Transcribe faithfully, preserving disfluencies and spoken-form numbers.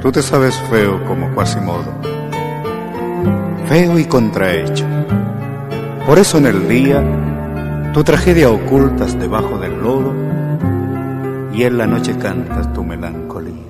Tú te sabes feo como Quasimodo, feo y contrahecho. Por eso en el día tu tragedia ocultas debajo del lodo y en la noche cantas tu melancolía.